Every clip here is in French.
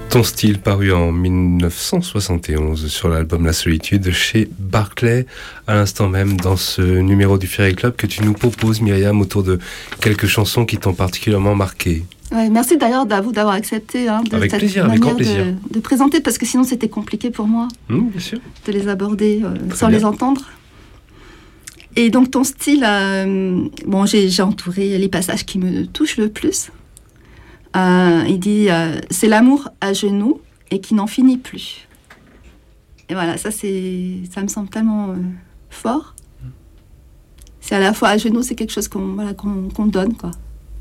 Ton style paru en 1971 sur l'album La Solitude chez Barclay, à l'instant même dans ce numéro du Ferry Club que tu nous proposes, Myriam, autour de quelques chansons qui t'ont particulièrement marqué. Ouais, merci d'ailleurs d'avoir accepté avec cette plaisir, manière avec grand plaisir. De présenter, parce que sinon c'était compliqué pour moi Bien sûr. de les aborder sans bien. les entendre. Et donc ton style, j'ai entouré les passages qui me touchent le plus. Il dit c'est l'amour à genoux et qui n'en finit plus. Et voilà, ça me semble tellement fort. C'est à la fois à genoux, c'est quelque chose qu'on donne, quoi.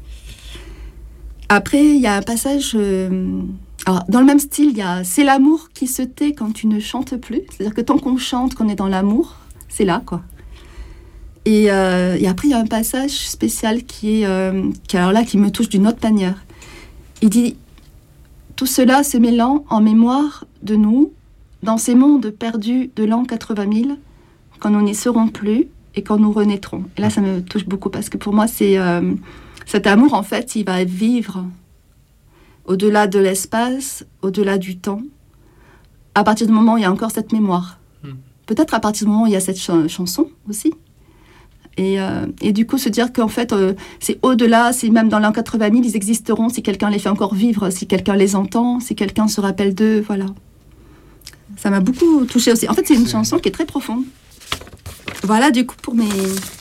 Après, il y a un passage alors, dans le même style, il y a c'est l'amour qui se tait quand tu ne chantes plus. C'est-à-dire que tant qu'on chante, qu'on est dans l'amour, c'est là, quoi. Et après, il y a un passage spécial qui me touche d'une autre manière. Il dit « Tout cela se mêlant en mémoire de nous, dans ces mondes perdus de l'an 80 000, quand nous n'y serons plus et quand nous renaîtrons. » Et là, ça me touche beaucoup parce que pour moi, c'est cet amour, en fait, il va vivre au-delà de l'espace, au-delà du temps, à partir du moment où il y a encore cette mémoire. Peut-être à partir du moment où il y a cette chanson aussi. Et du coup, se dire qu'en fait, c'est au-delà, c'est même dans l'an 80 000, ils existeront si quelqu'un les fait encore vivre, si quelqu'un les entend, si quelqu'un se rappelle d'eux, voilà. Ça m'a beaucoup touchée aussi. En fait, c'est une chanson qui est très profonde. Voilà, du coup, pour mes...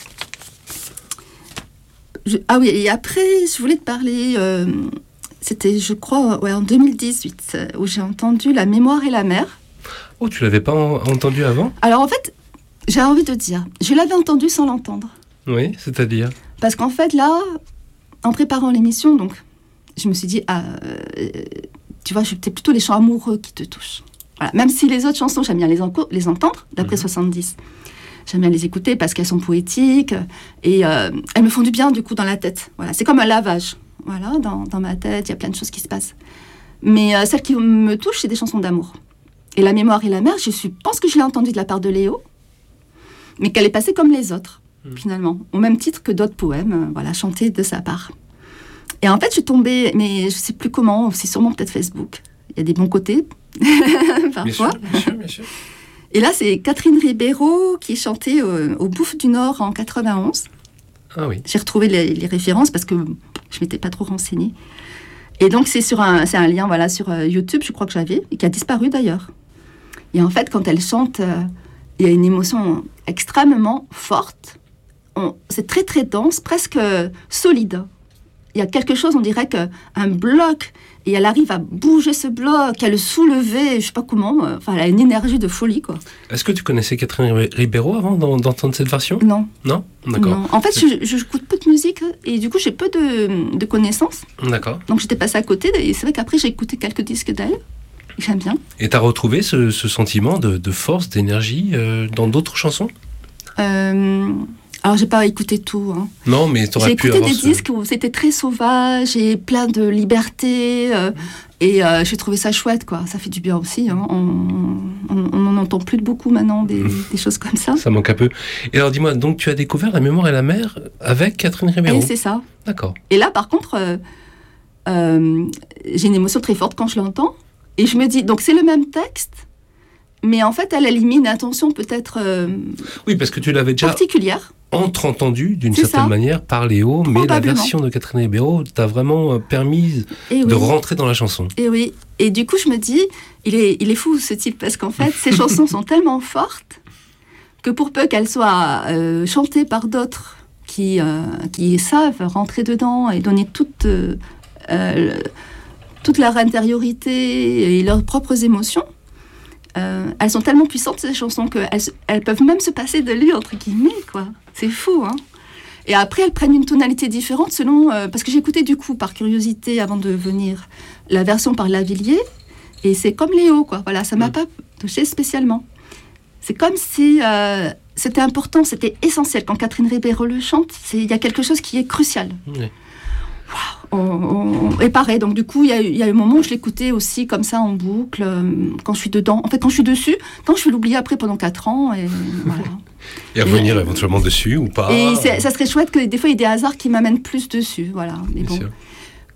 Ah oui, et après, je voulais te parler... C'était, je crois, en 2018, où j'ai entendu La mémoire et la mer. Oh, tu l'avais pas entendu avant ? Alors, en fait... J'ai envie de dire, je l'avais entendu sans l'entendre. Oui, c'est-à-dire ? Parce qu'en fait, là, en préparant l'émission, donc, je me suis dit, tu vois, c'est plutôt les chants amoureux qui te touchent. Voilà. Même si les autres chansons, j'aime bien les entendre, d'après 70. J'aime bien les écouter parce qu'elles sont poétiques et elles me font du bien, du coup, dans la tête. Voilà. C'est comme un lavage. Voilà, dans ma tête, il y a plein de choses qui se passent. Mais celles qui me touchent, c'est des chansons d'amour. Et La mémoire et la mer, je pense que je l'ai entendue de la part de Léo, mais qu'elle est passée comme les autres, finalement, au même titre que d'autres poèmes, chantés de sa part. Et en fait, je suis tombée, mais je ne sais plus comment, c'est sûrement peut-être Facebook. Il y a des bons côtés, parfois. Bien sûr. Et là, c'est Catherine Ribeiro qui chantait au Bouffe du Nord en 91. Ah oui. J'ai retrouvé les références parce que je ne m'étais pas trop renseignée. Et donc, c'est un lien sur YouTube, je crois que j'avais, et qui a disparu d'ailleurs. Et en fait, quand elle chante... il y a une émotion extrêmement forte. C'est très, très dense, presque solide. Il y a quelque chose, on dirait qu'un bloc, et elle arrive à bouger ce bloc, à le soulever, je ne sais pas comment. Elle a une énergie de folie, quoi. Est-ce que tu connaissais Catherine Ribeiro avant d'entendre cette version ? Non. Non ? D'accord. Non. En fait, j'écoute peu de musique, et du coup, j'ai peu de connaissances. D'accord. Donc, j'étais passée à côté, et c'est vrai qu'après, j'ai écouté quelques disques d'elle. J'aime bien. Et t'as retrouvé ce sentiment de force, d'énergie dans d'autres chansons ? Alors, j'ai pas écouté tout. Hein. Non, mais t'aurais pu avoir... J'ai écouté des disques où c'était très sauvage et plein de liberté. Et j'ai trouvé ça chouette, quoi. Ça fait du bien aussi. Hein. On n'en entend plus beaucoup maintenant, des choses comme ça. Ça manque un peu. Et alors, dis-moi, donc tu as découvert La mémoire et la mer avec Catherine Ribeiro ? Et c'est ça. D'accord. Et là, par contre, j'ai une émotion très forte quand je l'entends. Et je me dis, donc c'est le même texte, mais en fait, elle élimine une intention peut-être oui, parce que tu l'avais déjà particulière. entendu d'une certaine manière par Léo, mais la version de Catherine Ribeiro t'a vraiment permis de rentrer dans la chanson. Et oui, et du coup, je me dis, il est fou ce type, parce qu'en fait, ces chansons sont tellement fortes que pour peu qu'elles soient chantées par d'autres qui savent rentrer dedans et donner toute leur intériorité et leurs propres émotions, elles sont tellement puissantes, ces chansons, qu'elles peuvent même se passer de lui, entre guillemets, quoi. C'est fou, hein. Et après, elles prennent une tonalité différente selon... parce que j'ai écouté, du coup, par curiosité, avant de venir, la version par Lavilliers, et c'est comme Léo, quoi. Voilà, ça m'a pas touchée spécialement. C'est comme si c'était important, c'était essentiel. Quand Catherine Ribeiro le chante, il y a quelque chose qui est crucial. Oui. Et pareil, donc du coup, il y a eu un moment où je l'écoutais aussi comme ça en boucle, quand je suis dedans. En fait, quand je suis dessus, je vais l'oublier après pendant 4 ans. Et voilà. Et revenir éventuellement dessus ou pas. Et ça serait chouette que des fois, il y ait des hasards qui m'amènent plus dessus. Voilà. Mais bon,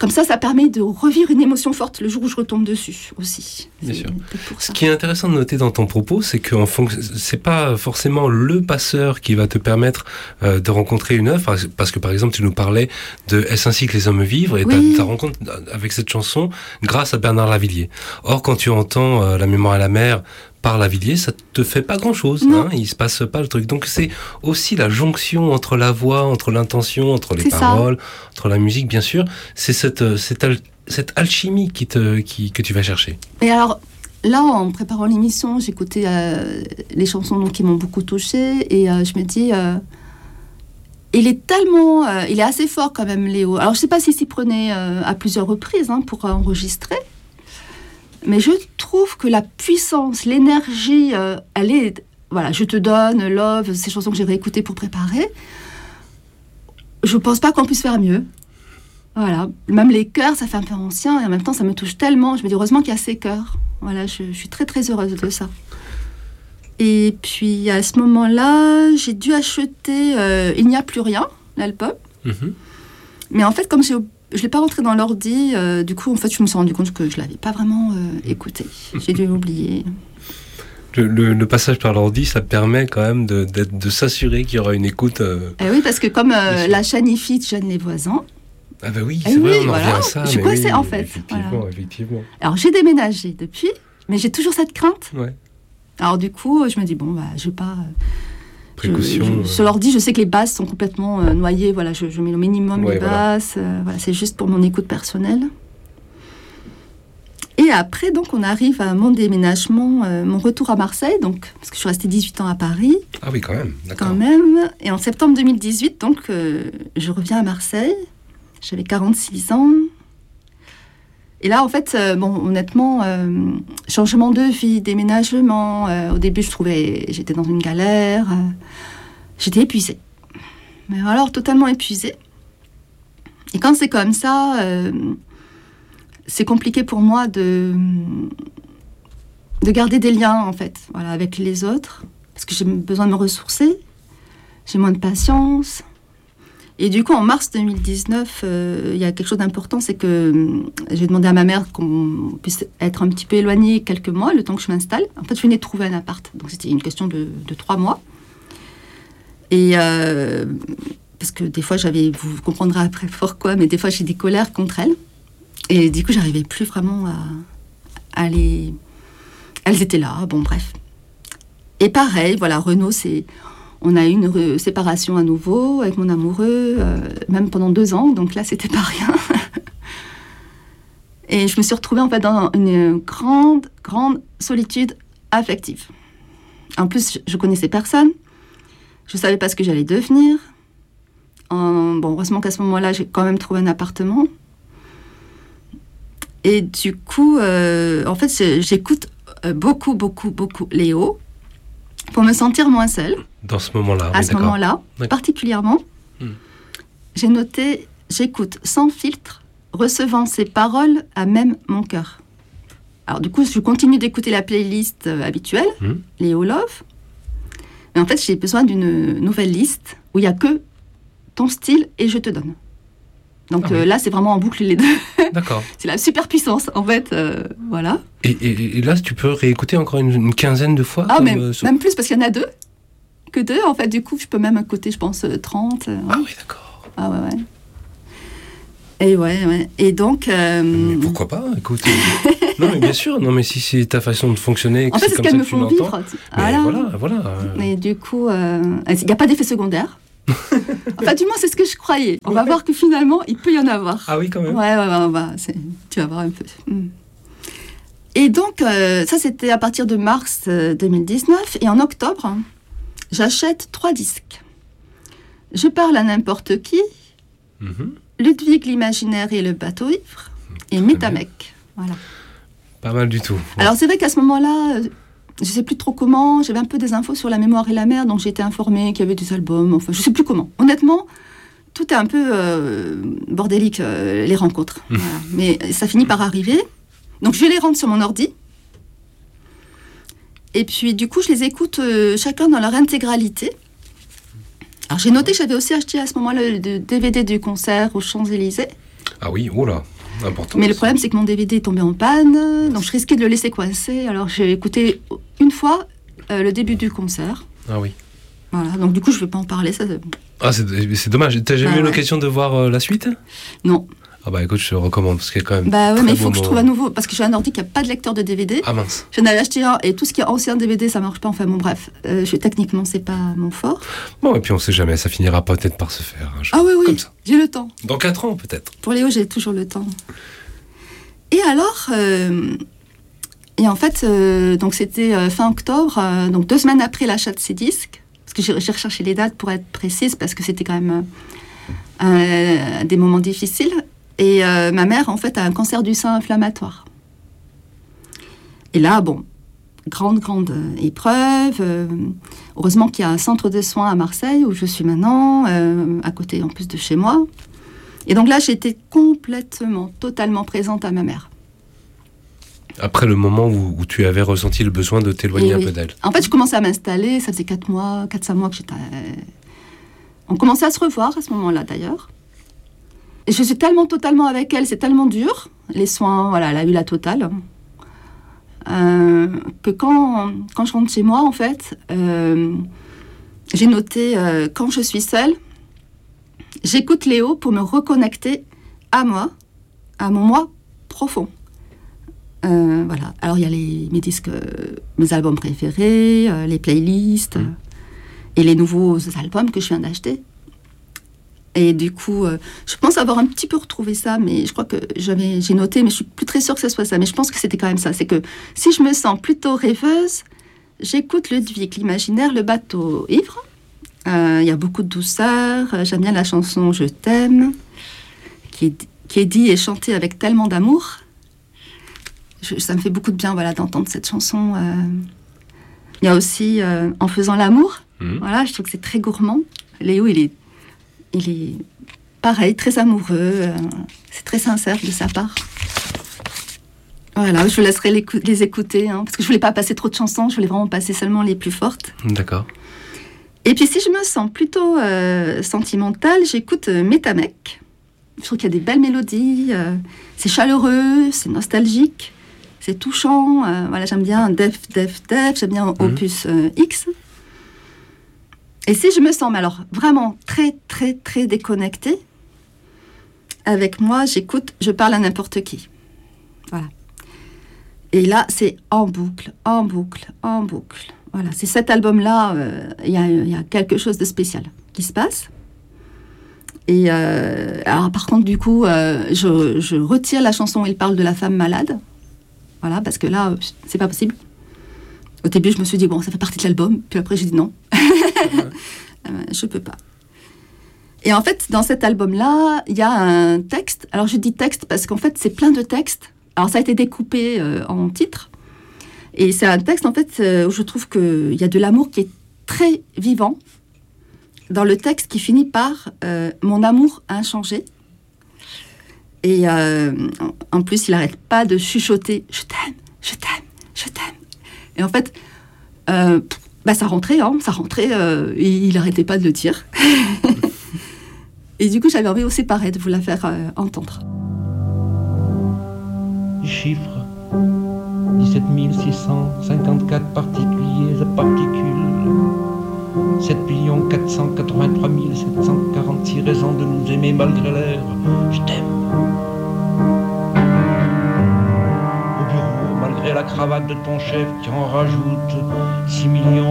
Comme ça permet de revivre une émotion forte le jour où je retombe dessus aussi. Bien sûr. Ce qui est intéressant de noter dans ton propos, c'est que c'est pas forcément le passeur qui va te permettre de rencontrer une œuvre, parce que par exemple tu nous parlais de Est-ce ainsi que les hommes vivent, et ta rencontre avec cette chanson grâce à Bernard Lavilliers. Or quand tu entends La mémoire à la mer par Lavilliers, ça te fait pas grand-chose, hein, il se passe pas le truc. Donc c'est aussi la jonction entre la voix, entre l'intention, entre les paroles, entre la musique, bien sûr. C'est cette alchimie que tu vas chercher. Et alors, là, en préparant l'émission, j'écoutais les chansons qui m'ont beaucoup touchée, et je me dis, il est assez fort quand même, Léo. Alors, je sais pas s'il s'y prenait à plusieurs reprises pour enregistrer, mais je trouve que la puissance, l'énergie, elle est... Voilà, Je te donne, Love, ces chansons que j'ai réécoutées pour préparer. Je pense pas qu'on puisse faire mieux. Voilà, même les chœurs, ça fait un peu ancien, et en même temps, ça me touche tellement. Je me dis, heureusement qu'il y a ces chœurs. Voilà, je suis très, très heureuse de ça. Et puis, à ce moment-là, j'ai dû acheter Il n'y a plus rien, l'album. Mm-hmm. Mais en fait, comme je ne l'ai pas rentré dans l'ordi, du coup, en fait, je me suis rendu compte que je ne l'avais pas vraiment écouté. J'ai dû l'oublier. Le passage par l'ordi, ça permet quand même de s'assurer qu'il y aura une écoute. Oui, parce que comme la chaîne IFI gêne les voisins. Ah ben oui, c'est vrai, on en revient à ça. Je connaissais en fait. Effectivement. Alors j'ai déménagé depuis, mais j'ai toujours cette crainte. Ouais. Alors du coup, je me dis, bon, je vais pas... Précaution. Sur l'ordi, je sais que les basses sont complètement noyées. Voilà, je mets le minimum les basses. Voilà, c'est juste pour mon écoute personnelle. Et après, donc, on arrive à mon déménagement, mon retour à Marseille, donc, parce que je suis restée 18 ans à Paris. Ah oui, quand même. D'accord. Quand même. Et en septembre 2018, donc, je reviens à Marseille. J'avais 46 ans. Et là, en fait, honnêtement, changement de vie, déménagement. Au début, j'étais dans une galère. J'étais épuisée. Mais alors, totalement épuisée. Et quand c'est comme ça, c'est compliqué pour moi de garder des liens, en fait, voilà, avec les autres. Parce que j'ai besoin de me ressourcer. J'ai moins de patience. Et du coup, en mars 2019, il y a quelque chose d'important, c'est que j'ai demandé à ma mère qu'on puisse être un petit peu éloignée quelques mois, le temps que je m'installe. En fait, je venais de trouver un appart, donc c'était une question de 3 mois. Et parce que des fois, vous comprendrez après pourquoi, mais des fois, j'ai des colères contre elle. Et du coup, j'arrivais plus vraiment à les... Elles étaient là, bon, bref. Et pareil, voilà, Renaud, on a eu une séparation à nouveau avec mon amoureux, même pendant 2 ans, donc là, c'était pas rien. Et je me suis retrouvée en fait dans une grande, grande solitude affective. En plus, je connaissais personne, je savais pas ce que j'allais devenir. Heureusement qu'à ce moment-là, j'ai quand même trouvé un appartement. Et du coup, en fait, j'écoute beaucoup, beaucoup, beaucoup Léo pour me sentir moins seule. Dans ce moment-là. À ce moment-là, particulièrement, j'ai noté, j'écoute sans filtre, recevant ses paroles à même mon cœur. Alors du coup, je continue d'écouter la playlist habituelle, Léo Love. Mais en fait, j'ai besoin d'une nouvelle liste où il n'y a que ton style et je te donne. Donc là, c'est vraiment en boucle les deux. D'accord. C'est la superpuissance, en fait. Voilà. Et là, tu peux réécouter encore une quinzaine de fois même plus, parce qu'il y en a 2. Que 2, en fait. Du coup, je peux même écouter, je pense, 30. Ah oui, d'accord. Ah ouais. Et ouais. Et donc... Mais pourquoi pas, écoute. Non, mais bien sûr. Non, mais si c'est ta façon de fonctionner, en fait, c'est comme ça que tu l'entends. Vivre. Voilà. Et du coup, il n'y a pas d'effet secondaire. Enfin, du moins, c'est ce que je croyais. On va voir que finalement, il peut y en avoir. Ah oui, quand même. Ouais, tu vas voir un peu. Et donc, ça, c'était à partir de mars 2019. Et en octobre, j'achète 3 disques. Je parle à n'importe qui. Ludwig l'imaginaire et le bateau ivre. Et Métamec. Voilà. Pas mal du tout. Ouais. Alors, c'est vrai qu'à ce moment-là... Je ne sais plus trop comment, j'avais un peu des infos sur La mémoire et la mer, donc j'ai été informée qu'il y avait des albums, enfin je ne sais plus comment. Honnêtement, tout est un peu bordélique, les rencontres. Voilà. Mais ça finit par arriver. Donc je les rentre sur mon ordi. Et puis du coup, je les écoute chacun dans leur intégralité. Alors j'ai noté que j'avais aussi acheté à ce moment-là le DVD du concert aux Champs-Élysées. Ah oui, oh là, important. Mais le problème, c'est que mon DVD est tombé en panne, donc je risquais de le laisser coincer. Alors j'ai écouté une fois le début du concert. Ah oui. Voilà, donc du coup, je ne vais pas en parler. Ça... Ah, c'est dommage. T'as jamais eu l'occasion de voir la suite ? Non. Ah bah écoute, je te le recommande parce qu'il y a quand même. Bah ouais, mais il faut que je trouve un nouveau, parce que j'ai un ordi qui n'a pas de lecteur de DVD. Ah mince. J'en avais acheté un et tout ce qui est ancien DVD, ça marche pas. Enfin bon, bref, techniquement, c'est pas mon fort. Bon, et puis on sait jamais, ça finira peut-être par se faire. Un jour, ah oui, comme ça. J'ai le temps. Dans 4 ans peut-être. Pour Léo, j'ai toujours le temps. Et alors, et en fait, donc c'était fin octobre, donc 2 semaines après l'achat de ces disques, parce que j'ai recherché les dates pour être précise, parce que c'était quand même des moments difficiles. Et ma mère, en fait, a un cancer du sein inflammatoire. Et là, bon, grande épreuve. Heureusement qu'il y a un centre de soins à Marseille, où je suis maintenant, à côté en plus de chez moi. Et donc là, j'étais totalement présente à ma mère. Après le moment où tu avais ressenti le besoin de t'éloigner un peu d'elle. En fait, je commençais à m'installer, ça faisait 4-5 mois que j'étais... On commençait à se revoir à ce moment-là, d'ailleurs. Et je suis totalement avec elle, c'est tellement dur. Les soins, voilà, elle a eu la totale. Que quand je rentre chez moi, en fait, j'ai noté, quand je suis seule, j'écoute Léo pour me reconnecter à moi, à mon moi profond. Voilà. Alors, il y a mes disques, mes albums préférés, les playlists, et les nouveaux albums que je viens d'acheter. Et du coup, je pense avoir un petit peu retrouvé ça, mais je crois que j'ai noté, mais je suis plus très sûre que ce soit ça. Mais je pense que c'était quand même ça. C'est que si je me sens plutôt rêveuse, j'écoute Ludwig l'imaginaire, le bateau ivre. Il y a beaucoup de douceur. J'aime bien la chanson Je t'aime, qui est dit et chantée avec tellement d'amour. Ça me fait beaucoup de bien, voilà, d'entendre cette chanson. Il y a aussi En faisant l'amour. Voilà, je trouve que c'est très gourmand. Léo, il est pareil, très amoureux. C'est très sincère de sa part. Voilà, je vous laisserai les écouter, hein, parce que je voulais pas passer trop de chansons, je voulais vraiment passer seulement les plus fortes. D'accord. Et puis si je me sens plutôt sentimentale, j'écoute Métamec. Je trouve qu'il y a des belles mélodies, c'est chaleureux, c'est nostalgique, c'est touchant. Voilà, j'aime bien Def, j'aime bien Opus X. Et si je me sens, mais alors vraiment très déconnectée, avec moi, j'écoute Je parle à n'importe qui. Voilà. Et là, c'est en boucle. Voilà, c'est cet album-là, il y a quelque chose de spécial qui se passe. Et alors, par contre, du coup, je retire la chanson où il parle de la femme malade. Voilà, parce que là, c'est pas possible. Au début, je me suis dit, bon, ça fait partie de l'album. Puis après, j'ai dit non. Je peux pas. Et en fait, dans cet album-là, il y a un texte. Alors, je dis texte parce qu'en fait, c'est plein de textes. Alors, ça a été découpé en titres. Et c'est un texte, en fait, où je trouve qu'il y a de l'amour qui est très vivant. Dans le texte qui finit par « Mon amour inchangé ». Et en plus, il n'arrête pas de chuchoter « Je t'aime, je t'aime, je t'aime ». Et en fait, ça rentrait, et il n'arrêtait pas de le dire. Et du coup, j'avais envie aussi, pareil, de vous la faire entendre. Chiffre 17 654 particuliers et particules. 7 483 746 raisons de nous aimer malgré l'air. Je t'aime. Au bureau, malgré la cravate de ton chef qui en rajoute 6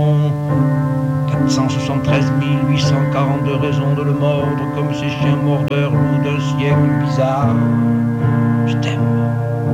473 842 raisons de le mordre comme ces chiens mordeurs loups d'un siècle bizarre. Je t'aime.